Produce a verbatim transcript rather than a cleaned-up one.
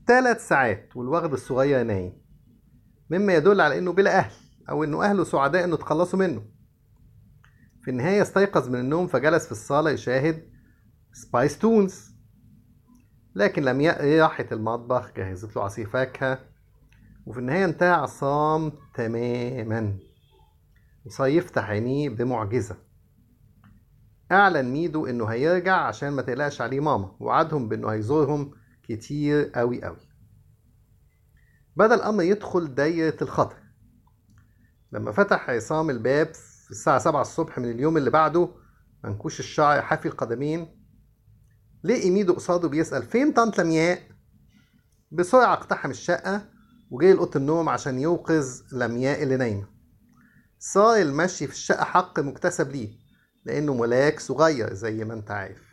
ثلاث ساعات والوغد الصغير نايم، مما يدل على انه بلا اهل، او انه اهله سعداء انه تخلصوا منه. في النهاية استيقظ من النوم فجلس في الصالة يشاهد سبايس تونز، لكن لم ي- راحت المطبخ جهزت له عصير فاكهة. وفي النهاية انتهى عصام تماما وصار يفتح عينيه بمعجزة. أعلن ميدو إنه هيرجع عشان ما تقلقش عليه ماما، ووعدهم بإنه هيزورهم كتير أوي أوي. بدأ الأمر يدخل دايرة الخطر لما فتح عصام الباب في الساعة سبعة الصبح من اليوم اللي بعده، منكوش الشعر حافي القدمين. لقي ميدو قصاده بيسأل فين طنط لمياء. بسرعة اقتحم الشقة وجاي لأوضة النوم عشان يوقظ لمياء اللي نايمة. صار المشي في الشقة حق مكتسب ليه، لأنه ملاك صغير زي ما انت عارف.